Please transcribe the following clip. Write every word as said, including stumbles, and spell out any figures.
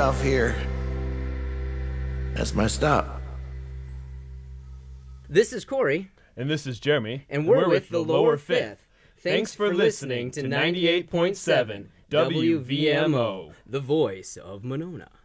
off here. That's my stop. This is Corey. And this is Jeremy. And we're, and we're with, with the Lower Fifth. Thanks for listening to ninety-eight point seven W V M O, the voice of Monona.